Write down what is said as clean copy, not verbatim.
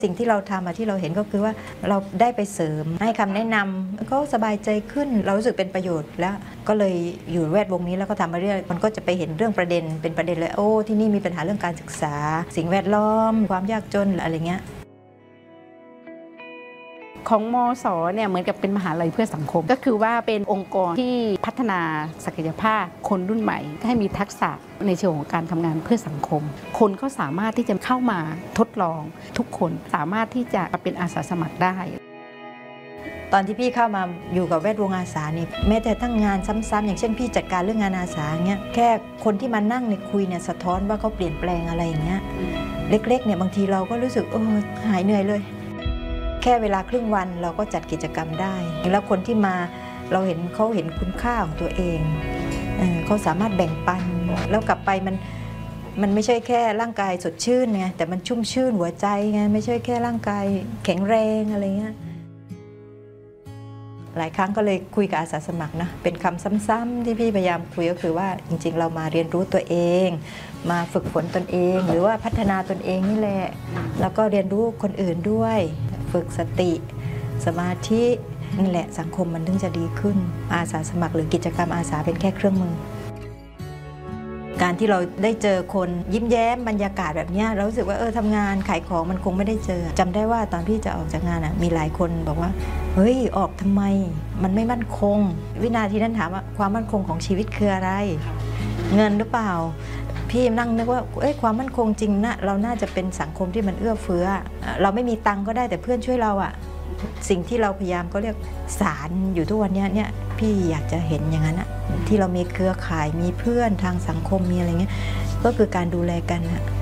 สิ่งที่เราทำที่เราเห็นก็คือว่าเราได้ไปเสริมให้คำแนะนำก็สบายใจขึ้นเรารู้สึกเป็นประโยชน์แล้วก็เลยอยู่แวดวงนี้แล้วก็ทำมาเรื่อยมันก็จะไปเห็นเรื่องประเด็นเป็นประเด็นเลยโอ้ที่นี่มีปัญหาเรื่องการศึกษาสิ่งแวดล้อมความยากจนอะไรเงี้ยของมส.เนี่ยเหมือนกับเป็นมหาลัยเพื่อสังคมก็คือว่าเป็นองค์กรที่พัฒนาศักยภาพคนรุ่นใหม่ให้มีทักษะในเชิงของการทำงานเพื่อสังคมคนก็สามารถที่จะเข้ามาทดลองทุกคนสามารถที่จะเป็นอาสาสมัครได้ตอนที่พี่เข้ามาอยู่กับแวดวงอาสานี่แม้แต่ทั้งงานซ้ำๆอย่างเช่นพี่จัดการเรื่องงานอาสาเงี้ยแค่คนที่มานั่งในคุยเนี่ยสะท้อนว่าเขาเปลี่ยนแปลงอะไรอย่างเงี้ยเล็กๆเนี่ยบางทีเราก็รู้สึกหายเหนื่อยเลยแค่เวลาครึ่งวันเราก็จัดกิจกรรมได้แล้วคนที่มาเราเห็นเขาเห็นคุณค่าของตัวเองเขาสามารถแบ่งปันแล้วกลับไปมันไม่ใช่แค่ร่างกายสดชื่นไงแต่มันชุ่มชื่นหัวใจไงไม่ใช่แค่ร่างกายแข็งแรงอะไรเงี้ยหลายครั้งก็เลยคุยกับอาสาสมัครนะเป็นคำซ้ำๆที่พี่พยายามคุยก็คือว่าจริงๆเรามาเรียนรู้ตัวเองมาฝึกฝนตนเองหรือว่าพัฒนาตนเองนี่แหละแล้วก็เรียนรู้คนอื่นด้วยฝึกสติสมาธินี่แหละสังคมมันถึงจะดีขึ้นอาสาสมัครหรือกิจกรรมอาสาเป็นแค่เครื่องมือการที่เราได้เจอคนยิ้มแย้มบรรยากาศแบบนี้เรารู้สึกว่าทำงานขายของมันคงไม่ได้เจอจำได้ว่าตอนพี่จะออกจากงานมีหลายคนบอกว่าเฮ้ยออกทำไมมันไม่มั่นคงวินาทีนั้นถามว่าความมั่นคงของชีวิตคืออะไรเงินหรือเปล่าพี่นั่งนึกว่าความมั่นคงจริงนะเราน่าจะเป็นสังคมที่มันเอื้อเฟื้อเราไม่มีตังก็ได้แต่เพื่อนช่วยเราสิ่งที่เราพยายามก็เรียกสารอยู่ทุกวันนี้เนี่ยพี่อยากจะเห็นอย่างนั้นที่เรามีเครือข่ายมีเพื่อนทางสังคมมีอะไรเงี้ยก็คือการดูแลกัน